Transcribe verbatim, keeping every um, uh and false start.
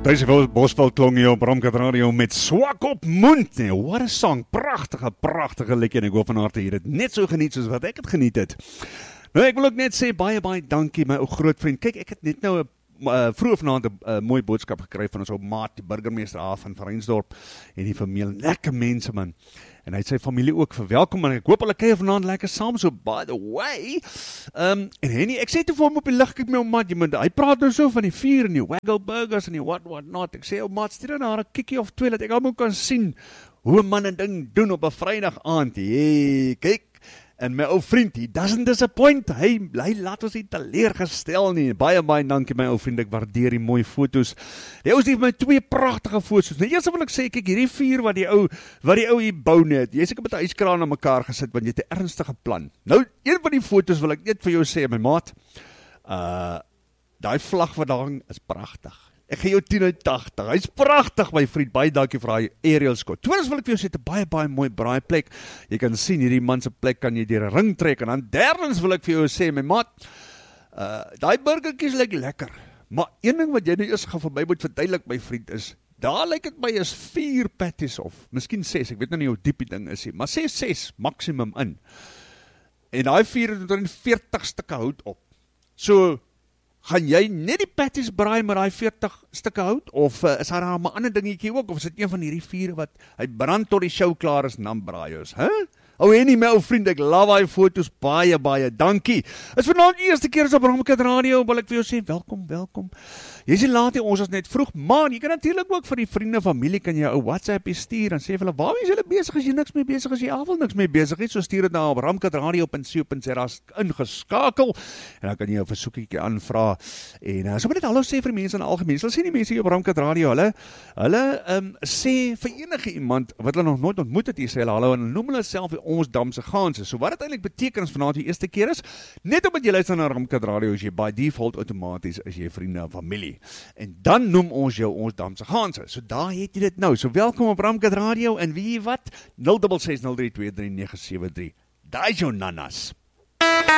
Deze Bosveld klonk hier op Ramkat Radio met Swak op Mond. Nee, what a song. Prachtige, prachtige liedjie. En ek hoop van harte hier het net so geniet soos wat ek het geniet het. Nou, ek wil ook net sê, baie, baie dankie, my ou groot vriend. Kyk, ek het net nou een uh, vroeg vanaand 'n uh, mooi boodskap gekry van ons ou maat, die burgemeester af van Vereinsdorp en die familie. Lekker mense, man. En hy het sy familie ook verwelkom, en ek hoop hulle kuier vanaand lekker saam, so by the way, um, en Henny, ek sê toe vir hom op die lig, kyk my ou maat, jy moet, hy praat nou so van die vier, en die waggle burgers, en die what, what not, ek sê, ou maat, stuur nou haar 'n kikkie of twee, dat ek allemaal kan sien, hoe 'n man 'n ding doen op 'n Vrydag aand, hey, kyk, en my ou vriend, he doesn't disappoint, hy, hy laat ons nie teleurgestel nie, baie, baie dankie my ou vriend, ek waardeer die mooie foto's, die ou het my twee prachtige foto's, nou eerst wil ek sê, kyk hierdie vier wat die ou, wat die ou hier bou net, jy is ek met die yskraan aan mekaar gesit, want jy het 'n ernstige plan, nou, een van die foto's wil ek net vir jou sê, my maat, uh, die vlag wat daar hang, is prachtig, ek gee jou tien uit tagtig, hy is prachtig my vriend, baie dankie vir hy aerial skot. Tweedens wil ek vir jou sê, het 'n baie baie mooi braai plek, jy kan sien hierdie man se plek kan jy deur 'n ring trek, en dan derdens wil ek vir jou sê, my maat, uh, die burgertjies lyk lekker, maar een ding wat jy nou eers gaan vir my moet verduidelik my vriend is, daar lyk het my is vier patties of, miskien ses, ek weet nou nie hoe diep die ding is, maar sê ses maximum in, en die vier het er veertig stukke hout op, so, gaan jy net die patties braai met die veertig stukke hout, of uh, is daar maar 'n ander dingetjie ook, of is dit een van hierdie vier wat, hy brand tot die show klaar is, en dan braai ons, hè? Huh? O, Henny, my ou vriend, ek love die foto's, baie, baie, dankie. Is vanaand die eerste keer is op Ramkat Radio, wil ek vir jou sê, welkom, welkom. Jy sê laat, ons is net vroeg, man, jy kan natuurlijk ook vir die vriende, familie, kan jy ou WhatsApp stuur, en sê vir hulle, waarom is julle bezig, as jy niks mee bezig, as jy avond niks mee bezig is, so stuur het nou op ramkatradio punt co punt za ingeskakel, en dan kan jy jou versoekie aanvra, en uh, so moet net hallo sê vir die mense in algemeen, hulle sê die mense hier op Ramkat Radio, hulle, hulle um, sê vir enige iemand, wat hulle nog nooit ontmoet het, hier sê hulle hallo, en noem hulle self ons damse ganse, so wat het eintlik beteken as vanaand die eerste keer is, net omdat jy luister na Ramkat Radio, is jy by default outomaties, as jy vriende en familie, en dan noem ons jou ons damse ganse, so daar het jy dit nou, so welkom op Ramkat Radio, en wie wat, nul ses ses nul drie twee drie nege sewe drie, daar is jou nanas.